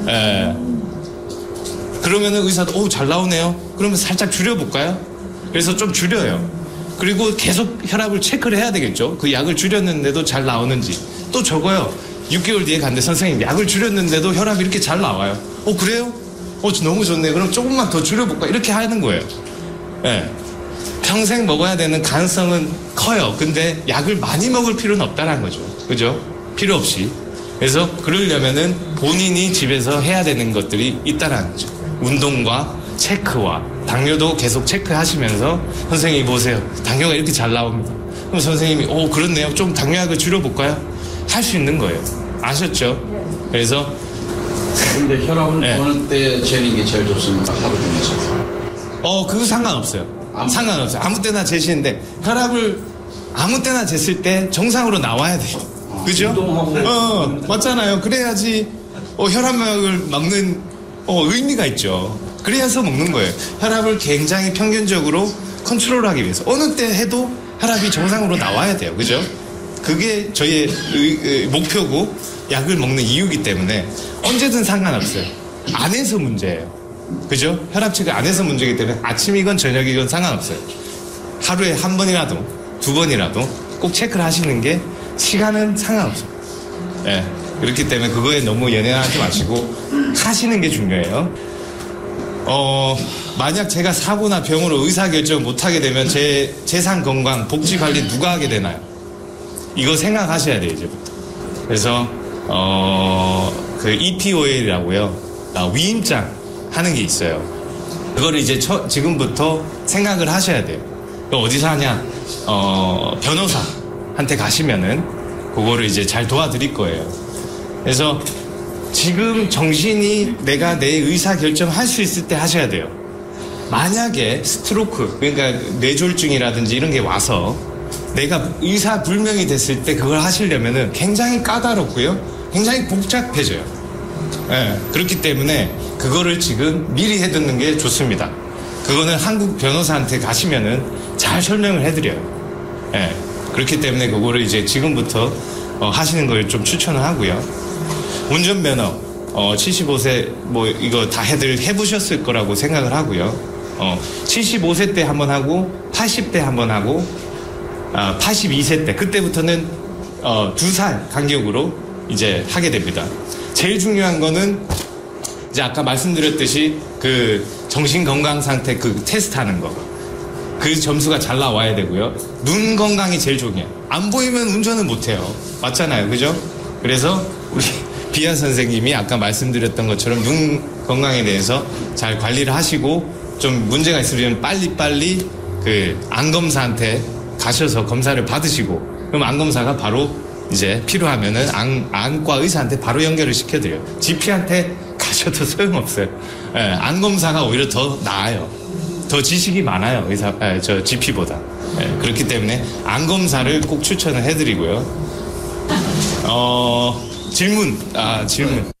예. 그러면은 의사도 오, 잘 나오네요. 그러면 살짝 줄여볼까요? 그래서 좀 줄여요. 그리고 계속 혈압을 체크를 해야 되겠죠. 그 약을 줄였는데도 잘 나오는지. 또 적어요. 6개월 뒤에 갔는데 선생님 약을 줄였는데도 혈압이 이렇게 잘 나와요. 그래요? 너무 좋네. 그럼 조금만 더 줄여볼까? 이렇게 하는 거예요. 예. 평생 먹어야 되는 가능성은 커요. 근데 약을 많이 먹을 필요는 없다는 거죠. 그죠? 필요 없이. 그래서 그러려면은 본인이 집에서 해야 되는 것들이 있다라는 거죠. 운동과 체크와 당뇨도 계속 체크하시면서 선생님이 보세요. 당뇨가 이렇게 잘 나옵니다. 그럼 선생님이 그렇네요. 좀 당뇨약을 줄여볼까요? 할 수 있는 거예요. 아셨죠? 그래서 근데 혈압은 네. 어느 때 재는 게 제일 좋습니까? 하루 중에서. 그거 상관없어요. 상관없어요. 아무 때나 재시는데 혈압을 아무 때나 쟀을 때 정상으로 나와야 돼요. 그죠? 운동하고 맞잖아요. 그래야지 혈압약을 막는 의미가 있죠. 그래서 먹는 거예요. 혈압을 굉장히 평균적으로 컨트롤하기 위해서 어느 때 해도 혈압이 정상으로 나와야 돼요. 그죠? 그게 저희의 목표고 약을 먹는 이유이기 때문에 언제든 상관없어요. 안에서 문제예요. 그죠? 혈압치가 안에서 문제이기 때문에 아침이건 저녁이건 상관없어요. 하루에 한 번이라도 두 번이라도 꼭 체크를 하시는 게 시간은 상관없어요. 예. 그렇기 때문에 그거에 너무 연연하지 마시고 하시는 게 중요해요. 만약 제가 사고나 병으로 의사결정을 못하게 되면 제 재산 건강 복지관리 누가 하게 되나요? 이거 생각하셔야 돼요, 이제부터. 그래서 그 EPOL이라고요. 위임장 하는 게 있어요. 그거를 이제 지금부터 생각을 하셔야 돼요. 어디서 하냐? 변호사한테 가시면은 그거를 이제 잘 도와드릴 거예요. 그래서 지금 정신이 내가 내 의사 결정할 수 있을 때 하셔야 돼요. 만약에 스트로크, 그러니까 뇌졸중이라든지 이런 게 와서 내가 의사불명이 됐을 때 그걸 하시려면은 굉장히 까다롭고요. 굉장히 복잡해져요. 예, 그렇기 때문에 그거를 지금 미리 해두는 게 좋습니다. 그거는 한국 변호사한테 가시면은 잘 설명을 해드려요. 예, 그렇기 때문에 그거를 이제 지금부터 하시는 걸 좀 추천을 하고요. 운전면허 75세 뭐 이거 다 해보셨을 거라고 생각을 하고요. 75세 때 한번 하고 80대 한번 하고 82세 때 그때부터는 2살 간격으로 이제 하게 됩니다. 제일 중요한 거는 이제 아까 말씀드렸듯이 그 정신 건강 상태 그 테스트 하는 거. 그 점수가 잘 나와야 되고요. 눈 건강이 제일 중요해요. 안 보이면 운전을 못 해요. 맞잖아요. 그죠? 그래서 우리 비아 선생님이 아까 말씀드렸던 것처럼 눈 건강에 대해서 잘 관리를 하시고 좀 문제가 있으면 빨리빨리 그 안검사한테 가셔서 검사를 받으시고 그럼 안검사가 바로 이제 필요하면은 안과 의사한테 바로 연결을 시켜드려요. GP한테 가셔도 소용없어요. 예, 안검사가 오히려 더 나아요. 더 지식이 많아요. GP보다. 예, 그렇기 때문에 안검사를 꼭 추천을 해드리고요. 질문.